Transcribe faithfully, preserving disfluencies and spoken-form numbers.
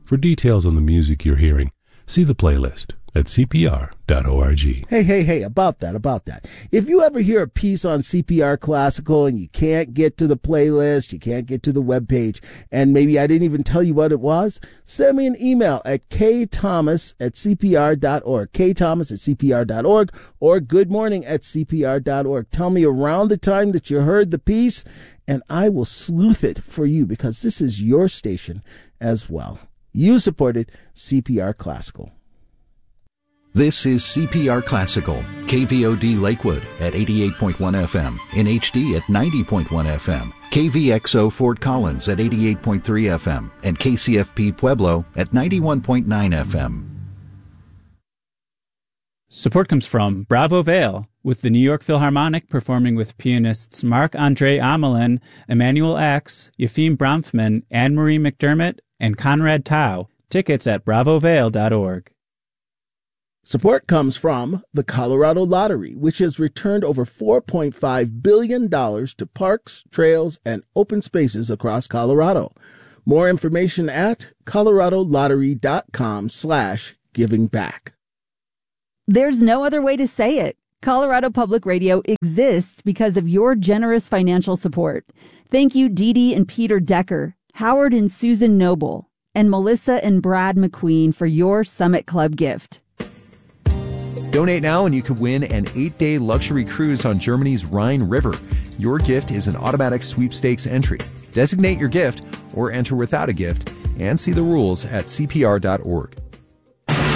For details on the music you're hearing, see the playlist at c p r dot org. Hey, hey, hey, about that, about that. If you ever hear a piece on C P R Classical and you can't get to the playlist, you can't get to the webpage, and maybe I didn't even tell you what it was, send me an email at ktomas at c p r dot org, ktomas at c p r dot org, or goodmorning at c p r dot org. Tell me around the time that you heard the piece, and I will sleuth it for you because this is your station as well. You supported C P R Classical. This is C P R Classical, K V O D Lakewood at eighty-eight point one F M, in H D at ninety point one F M, K V X O Fort Collins at eighty-eight point three F M, and K C F P Pueblo at ninety-one point nine F M. Support comes from Bravo Vale, with the New York Philharmonic performing with pianists Marc-Andre Amelin, Emmanuel X, Yefim Bronfman, Anne-Marie McDermott, and Conrad Tao. Tickets at bravo vale dot org. Support comes from the Colorado Lottery, which has returned over four point five billion dollars to parks, trails, and open spaces across Colorado. More information at colorado lottery dot com slash giving back. There's no other way to say it. Colorado Public Radio exists because of your generous financial support. Thank you, Dee Dee and Peter Decker, Howard and Susan Noble, and Melissa and Brad McQueen for your Summit Club gift. Donate now and you could win an eight-day luxury cruise on Germany's Rhine River. Your gift is an automatic sweepstakes entry. Designate your gift or enter without a gift and see the rules at c p r dot org.